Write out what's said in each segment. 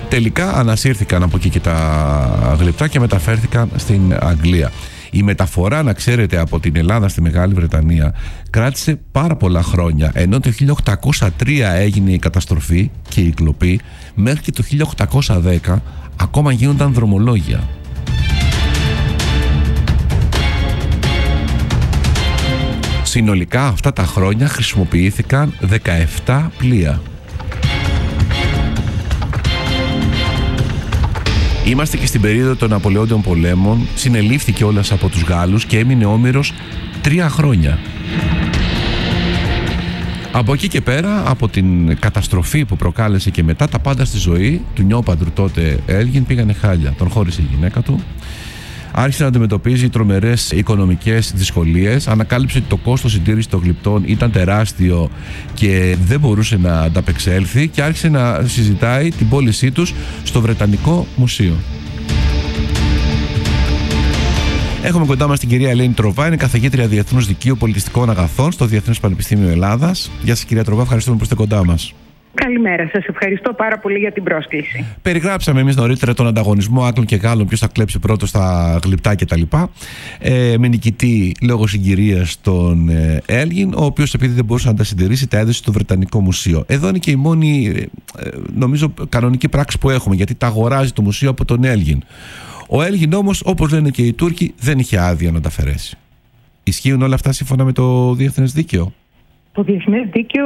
Τελικά ανασύρθηκαν από εκεί και τα γλυπτά και μεταφέρθηκαν στην Αγγλία. Η μεταφορά, να ξέρετε, από την Ελλάδα στη Μεγάλη Βρετανία κράτησε πάρα πολλά χρόνια. Ενώ το 1803 έγινε η καταστροφή και η κλοπή, μέχρι και το 1810 ακόμα γίνονταν δρομολόγια. Συνολικά αυτά τα χρόνια χρησιμοποιήθηκαν 17 πλοία. Είμαστε και στην περίοδο των Ναπολεόντιων πολέμων. Συνελήφθηκε όλας από τους Γάλλους και έμεινε όμηρος 3 χρόνια. Από εκεί και πέρα, από την καταστροφή που προκάλεσε και μετά, τα πάντα στη ζωή του νιόπαντρου τότε Έλγιν πήγανε χάλια. Τον χώρισε η γυναίκα του. Άρχισε να αντιμετωπίζει τρομερές οικονομικές δυσκολίες. Ανακάλυψε ότι το κόστος συντήρησης των γλυπτών ήταν τεράστιο και δεν μπορούσε να ανταπεξέλθει και άρχισε να συζητάει την πώλησή τους στο Βρετανικό Μουσείο. Έχουμε κοντά μας την κυρία Ελένη Τροβά, είναι καθηγήτρια Διεθνούς Δικαίου Πολιτιστικών Αγαθών στο Διεθνές Πανεπιστήμιο Ελλάδας. Γεια σας κυρία Τροβά, ευχαριστούμε που είστε κοντά μας. Καλημέρα σας, ευχαριστώ πάρα πολύ για την πρόσκληση. Περιγράψαμε εμείς νωρίτερα τον ανταγωνισμό Άγγλων και Γάλλων, ποιος θα κλέψει πρώτο στα γλυπτά κτλ. Με νικητή λόγω συγκυρίας τον Έλγιν, ο οποίος επειδή δεν μπορούσε να τα συντηρήσει, τα έδωσε στο Βρετανικό Μουσείο. Εδώ είναι και η μόνη, νομίζω, κανονική πράξη που έχουμε, γιατί τα αγοράζει το μουσείο από τον Έλγιν. Ο Έλγιν όμως, όπως λένε και οι Τούρκοι, δεν είχε άδεια να τα αφαιρέσει. Ισχύουν όλα αυτά σύμφωνα με το διεθνές δίκαιο? Το διεθνές δίκαιο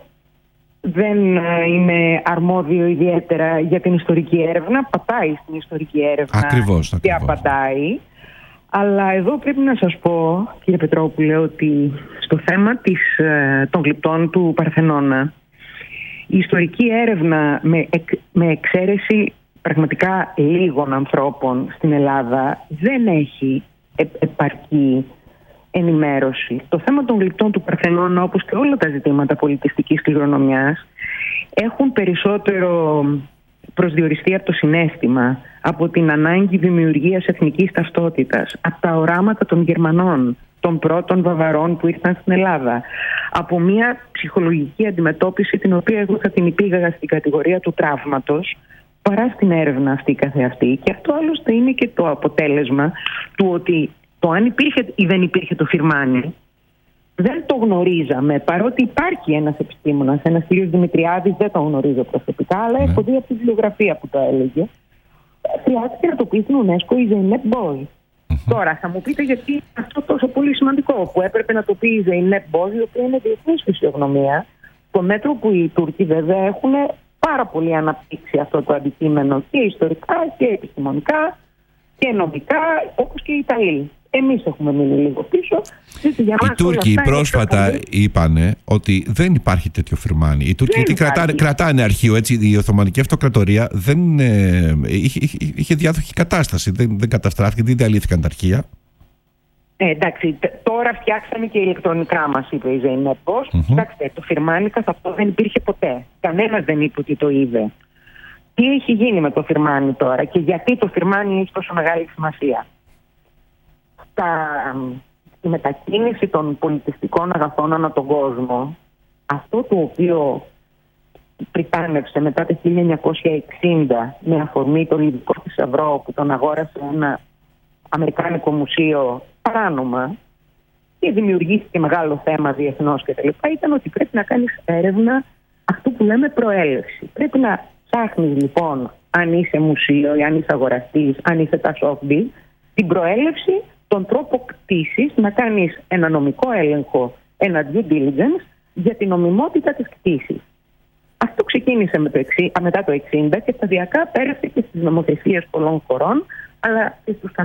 δεν είναι αρμόδιο ιδιαίτερα για την ιστορική έρευνα. Πατάει στην ιστορική έρευνα. Ακριβώς. Και απατάει. Αλλά εδώ πρέπει να σας πω, κύριε Πετρόπουλε, ότι στο θέμα των γλυπτών του Παρθενώνα, η ιστορική έρευνα με εξαίρεση πραγματικά λίγων ανθρώπων στην Ελλάδα δεν έχει επαρκή ενημέρωση. Το θέμα των γλυπτών του Παρθενώνα, όπως και όλα τα ζητήματα πολιτιστικής κληρονομιάς, έχουν περισσότερο προσδιοριστεί από το συναίσθημα, από την ανάγκη δημιουργίας εθνικής ταυτότητας, από τα οράματα των Γερμανών, των πρώτων Βαβαρών που ήρθαν στην Ελλάδα, από μια ψυχολογική αντιμετώπιση την οποία εγώ θα την υπήγαγα στην κατηγορία του τραύματος, παρά στην έρευνα αυτή καθεαυτή. Και αυτό άλλωστε είναι και το αποτέλεσμα του ότι το αν υπήρχε ή δεν υπήρχε το Φιρμάνι δεν το γνωρίζαμε, παρότι υπάρχει ένας επιστήμονας, ένας κ. Δημητριάδης, δεν το γνωρίζω προσωπικά, αλλά έχω δει από τη βιβλιογραφία που το έλεγε. Χρειάστηκε να το πει στην UNESCO η Ζεϊνέπ Μποζ. Τώρα θα μου πείτε γιατί είναι αυτό τόσο πολύ σημαντικό, που έπρεπε να το πει η Ζεϊνέπ Μποζ, η οποία είναι διεθνής φυσιογνωμία, το μέτρο που οι Τούρκοι βέβαια έχουν πάρα πολύ αναπτύξει αυτό το αντικείμενο και ιστορικά και επιστημονικά και νομικά, όπως και οι Ιταλοί. Εμείς έχουμε μείνει λίγο πίσω. Οι Τούρκοι πρόσφατα είπανε ότι δεν υπάρχει τέτοιο Φιρμάνι. Οι Τούρκοι κρατάνε αρχείο, έτσι. Η Οθωμανική Αυτοκρατορία δεν είχε διάδοχη κατάσταση. Δεν καταστράφηκε, δεν διαλύθηκαν τα αρχεία. Εντάξει, τώρα φτιάξαμε και ηλεκτρονικά, μας είπε η Ζεϊνέπ Μποζ. Κοιτάξτε, το Φιρμάνι καθ' αυτό δεν υπήρχε ποτέ. Κανένας δεν είπε ότι το είδε. Τι έχει γίνει με το Φιρμάνι τώρα και γιατί το Φιρμάνι έχει τόσο μεγάλη σημασία? Στη μετακίνηση των πολιτιστικών αγαθών ανά τον κόσμο, αυτό το οποίο πριτάνευσε μετά το 1960 με αφορμή το Λιβικό θησαυρό που τον αγόρασε ένα αμερικάνικο μουσείο παράνομα και δημιουργήθηκε μεγάλο θέμα διεθνώς κτλ., ήταν ότι πρέπει να κάνεις έρευνα αυτού που λέμε προέλευση. Πρέπει να ψάχνεις λοιπόν, αν είσαι μουσείο ή αν είσαι αγοραστής, αν είσαι τα Sotheby's, την προέλευση, τον τρόπο κτήσης, να κάνεις ένα νομικό έλεγχο, ένα due diligence για την νομιμότητα της κτήσης. Αυτό ξεκίνησε μετά το 1960 και σταδιακά πέρασε και στις νομοθεσίες πολλών χωρών, αλλά και στους